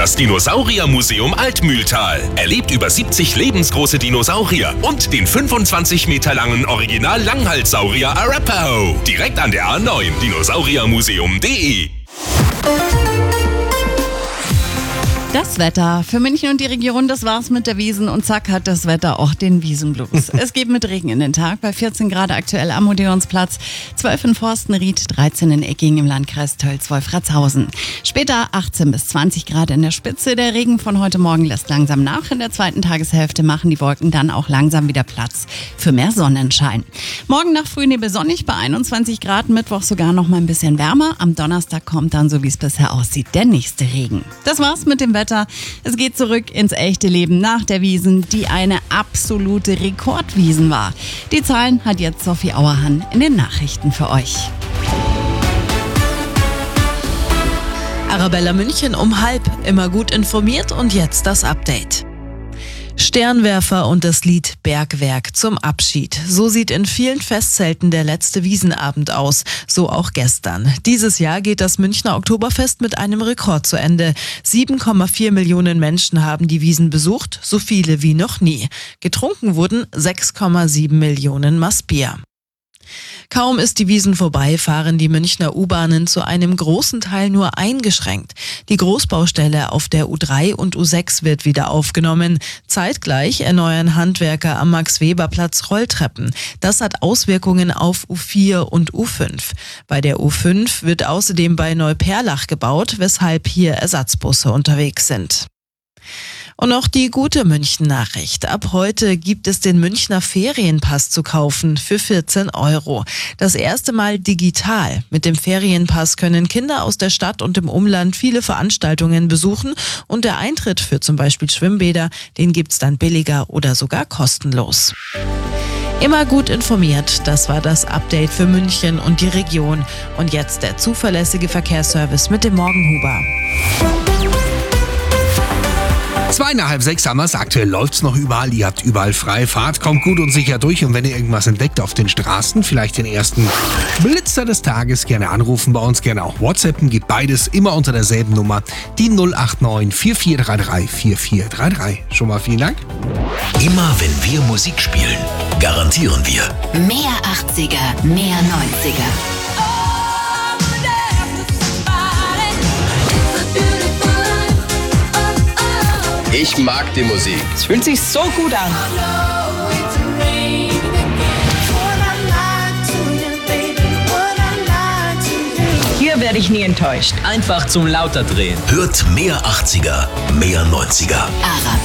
Das Dinosauriermuseum Altmühltal. Erlebt über 70 lebensgroße Dinosaurier und den 25 Meter langen Original-Langhalssaurier Arapaho. Direkt an der A9, dinosauriermuseum.de. Das Wetter für München und die Region, das war's mit der Wiesn und zack hat das Wetter auch den Wiesenblues. Es geht mit Regen in den Tag, bei 14 Grad aktuell am Odeonsplatz, 12 in Forstenried, 13 in Eckingen im Landkreis Tölz-Wolfratshausen. Später 18 bis 20 Grad in der Spitze. Der Regen von heute Morgen lässt langsam nach. In der zweiten Tageshälfte machen die Wolken dann auch langsam wieder Platz für mehr Sonnenschein. Morgen nach Frühnebel sonnig bei 21 Grad, Mittwoch sogar noch mal ein bisschen wärmer. Am Donnerstag kommt dann, so wie es bisher aussieht, der nächste Regen. Das war's mit dem Wetter. Es geht zurück ins echte Leben nach der Wiesn, die eine absolute Rekordwiesn war. Die Zahlen hat jetzt Sophie Auerhahn in den Nachrichten für euch. Arabella München um 12:30, immer gut informiert und jetzt das Update. Sternwerfer und das Lied Bergwerk zum Abschied. So sieht in vielen Festzelten der letzte Wiesenabend aus, so auch gestern. Dieses Jahr geht das Münchner Oktoberfest mit einem Rekord zu Ende. 7,4 Millionen Menschen haben die Wiesn besucht, so viele wie noch nie. Getrunken wurden 6,7 Millionen Maß Bier. Kaum ist die Wiesn vorbei, fahren die Münchner U-Bahnen zu einem großen Teil nur eingeschränkt. Die Großbaustelle auf der U3 und U6 wird wieder aufgenommen. Zeitgleich erneuern Handwerker am Max-Weber-Platz Rolltreppen. Das hat Auswirkungen auf U4 und U5. Bei der U5 wird außerdem bei Neuperlach gebaut, weshalb hier Ersatzbusse unterwegs sind. Und noch die gute München-Nachricht. Ab heute gibt es den Münchner Ferienpass zu kaufen für 14 €. Das erste Mal digital. Mit dem Ferienpass können Kinder aus der Stadt und dem Umland viele Veranstaltungen besuchen und der Eintritt für zum Beispiel Schwimmbäder, den gibt's dann billiger oder sogar kostenlos. Immer gut informiert, das war das Update für München und die Region. Und jetzt der zuverlässige Verkehrsservice mit dem Morgenhuber. 5:55 haben wir es. Aktuell läuft's noch überall. Ihr habt überall freie Fahrt. Kommt gut und sicher durch. Und wenn ihr irgendwas entdeckt auf den Straßen, vielleicht den ersten Blitzer des Tages, gerne anrufen bei uns, gerne auch WhatsAppen. Gibt beides immer unter derselben Nummer. Die 089 4433 4433. Schon mal vielen Dank. Immer wenn wir Musik spielen, garantieren wir Mehr 80er, mehr 90er. Ich mag die Musik. Es fühlt sich so gut an. Hier werde ich nie enttäuscht. Einfach zum lauter drehen. Hört mehr 80er, mehr 90er. Arabella.